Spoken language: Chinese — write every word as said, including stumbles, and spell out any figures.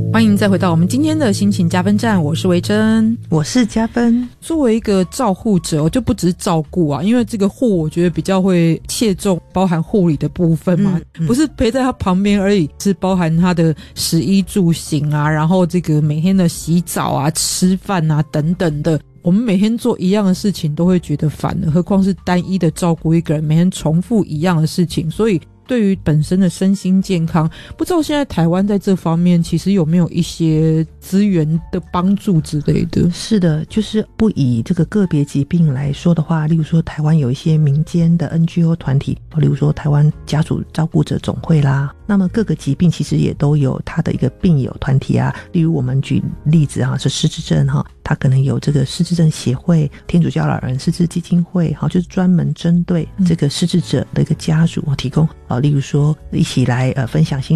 欢迎再回到我们今天的心情加分站，我是维珍， 我是加分。 作为一个照护者，就不只是照顾啊，因为这个护我觉得比较会切中包含护理的部分嘛、嗯嗯、不是陪在他旁边而已，是包含他的食衣住行啊，然后这个每天的洗澡啊、吃饭啊等等的，我们每天做一样的事情都会觉得烦了，何况是单一的照顾一个人，每天重复一样的事情。所以对于本身的身心健康，不知道现在台湾在这方面其实有没有一些资源的帮助之类的。 是的，就是不以这个个别疾病来说的话，例如说台湾有一些民间的 N G O 团体，例如说台湾家属照顾者总会啦，那么各个疾病其实也都有它的一个病友团体啊，例如我们举例子啊，是失智症哈，它可能有这个失智症协会、天主教老人失智基金会，好，就是专门针对这个失智者的一个家属提供啊，例如说一起来呃分享心